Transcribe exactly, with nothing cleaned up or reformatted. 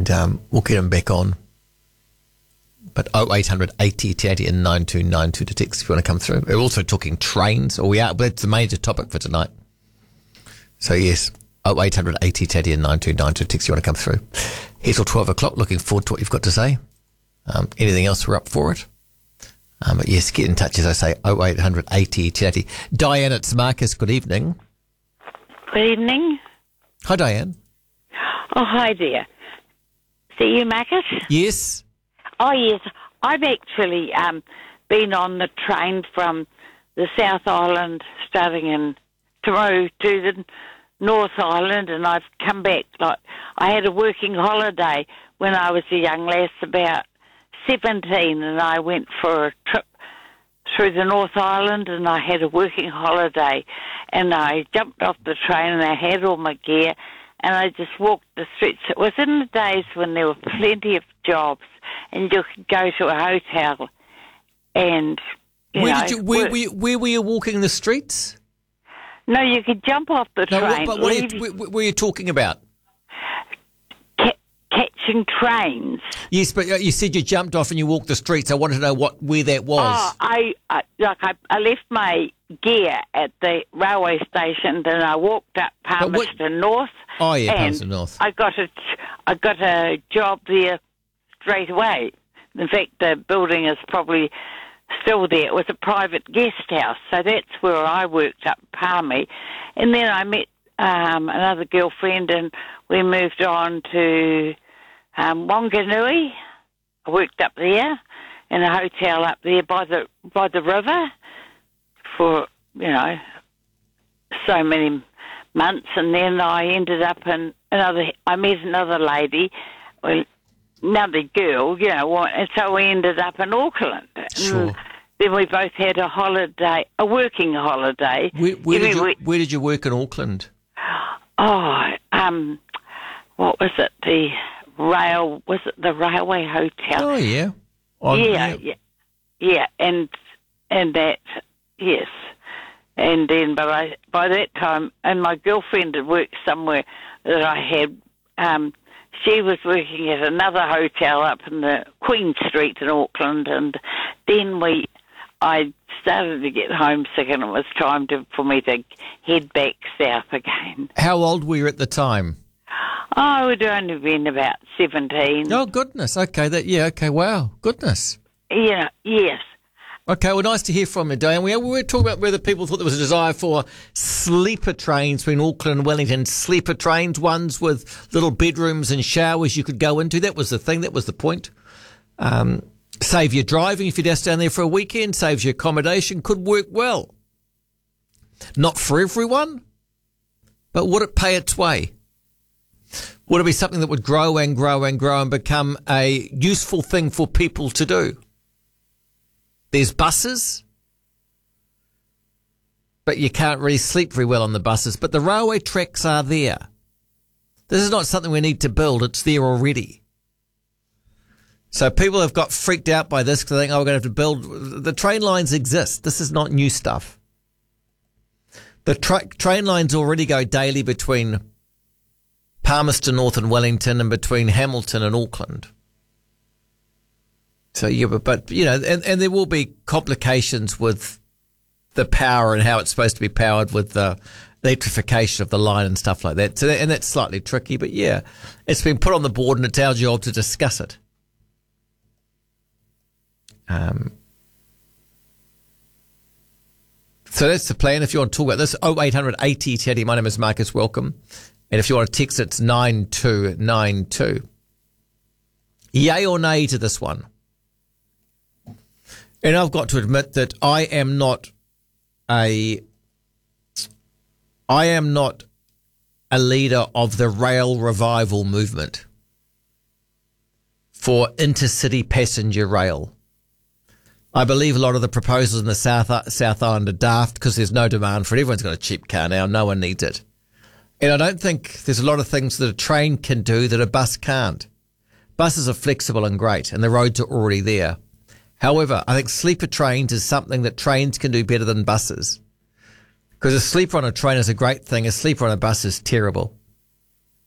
and um, we'll get them back on. But oh eight hundred eighty eighty and nine two nine two to text if you want to come through. We're also talking trains, or we are, but that's the major topic for tonight. So yes, oh eight hundred eighty eighty and nine two nine two to text if you want to come through. Here's till twelve o'clock, looking forward to what you've got to say. Um, anything else, we're up for it. Um, but yes, get in touch, as I say, oh eight hundred eighty eighty. Diane, it's Marcus, good evening. Good evening. Hi, Diane. Oh, hi there. See you, Marcus? Yes. Oh, yes. I've actually um, been on the train from the South Island, starting in Timaru to the North Island, and I've come back. Like I had a working holiday when I was a young lass, about seventeen, and I went for a trip through the North Island, and I had a working holiday, and I jumped off the train, and I had all my gear, and I just walked the streets. It was in the days when there were plenty of jobs, and you could go to a hotel, and you where know, did you where, work. were you, where were you walking the streets? No, you could jump off the No, train. what, but what are you, leave- what, what were you talking about? ca- catching trains. Yes, but you said you jumped off and you walked the streets. I wanted to know what where that was. Oh, I, I like I, I left my gear at the railway station, then I walked up Palmerston North. Oh, yeah, and Palmerston North. I got a, I got a job there straight away. In fact, the building is probably still there. It was a private guest house, so that's where I worked up Palmy. And then I met um, another girlfriend, and we moved on to um, Wanganui. I worked up there in a hotel up there by the by the river for, you know, so many months, and then I ended up in another, I met another lady, well, another girl, you know, and so we ended up in Auckland. Sure. And then we both had a holiday, a working holiday. Where, where, did Every you, week- where did you work in Auckland? Oh, um, what was it? The rail, was it the Railway Hotel? Oh, yeah. On, yeah, yeah, yeah, and and that, yes, and then but I by that time, and my girlfriend had worked somewhere that I had. Um, she was working at another hotel up in the Queen Street in Auckland, and then we, I started to get homesick, and it was time to, for me to head back south again. How old were you at the time? Oh, I would only been about seventeen. Oh, goodness. Okay. That. Yeah, okay. Wow. Goodness. Yeah, yes. Okay, well, nice to hear from you, Diane. We, we were talking about whether people thought there was a desire for sleeper trains between Auckland and Wellington. Sleeper trains, ones with little bedrooms and showers you could go into. That was the thing. That was the point. Um, save your driving if you're just down there for a weekend. Saves your accommodation. Could work well. Not for everyone, but would it pay its way? Would it be something that would grow and grow and grow and become a useful thing for people to do? There's buses, but you can't really sleep very well on the buses. But the railway tracks are there. This is not something we need to build. It's there already. So people have got freaked out by this because they think, oh, we're going to have to build. The train lines exist. This is not new stuff. The tra- train lines already go daily between Palmerston North and Wellington and between Hamilton and Auckland. So, yeah, but, but you know, and, and there will be complications with the power and how it's supposed to be powered with the electrification of the line and stuff like that. So, that, and that's slightly tricky, but yeah, it's been put on the board and it's our job to discuss it. Um, so that's the plan. If you want to talk about this, oh eight hundred eighty Teddy. My name is Marcus. Welcome. And if you want to text, it's nine two nine two. Yay or nay to this one? And I've got to admit that I am not a, I am not a leader of the rail revival movement for intercity passenger rail. I believe a lot of the proposals in the South South Island are daft because there's no demand for it. Everyone's got a cheap car now. No one needs it. And I don't think there's a lot of things that a train can do that a bus can't. Buses are flexible and great, and the roads are already there. However, I think sleeper trains is something that trains can do better than buses. Because a sleeper on a train is a great thing. A sleeper on a bus is terrible.